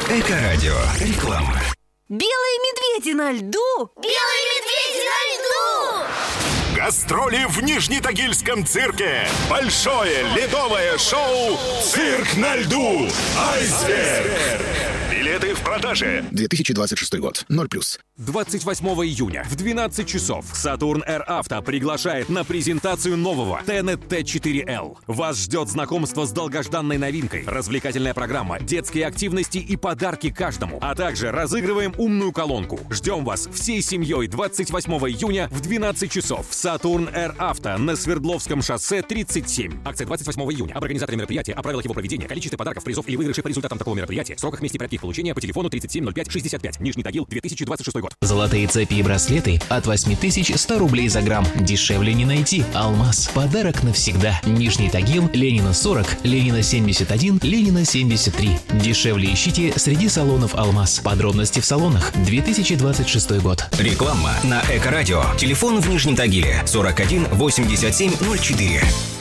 Эко-радио. Реклама. Белые медведи на льду! Белые медведи на льду! Гастроли в Нижнетагильском цирке. Большое ледовое шоу «Цирк на льду». Айсберг. Билеты в продаже. 2026 год. 0+. 28 июня в 12 часов Saturn Air Auto приглашает на презентацию нового Tenet T4L. Вас ждет знакомство с долгожданной новинкой, развлекательная программа, детские активности и подарки каждому, а также разыгрываем умную колонку. Ждем вас всей семьей 28 июня в 12 часов в Saturn Air Auto на Свердловском шоссе 37. Акция 28 июня. Об организаторе мероприятия, о правилах его проведения, количестве подарков, призов или выигрышей по результатам такого мероприятия, сроках, месте и порядке их получения по телефону 370565. Нижний Тагил, 2026 год. Золотые цепи и браслеты от 8100 рублей за грамм. Дешевле не найти. Алмаз. Подарок навсегда. Нижний Тагил, Ленина 40, Ленина 71, Ленина 73. Дешевле ищите среди салонов Алмаз. Подробности в салонах. 2026 год. Реклама на Эко-радио. Телефон в Нижнем Тагиле 41 87 04.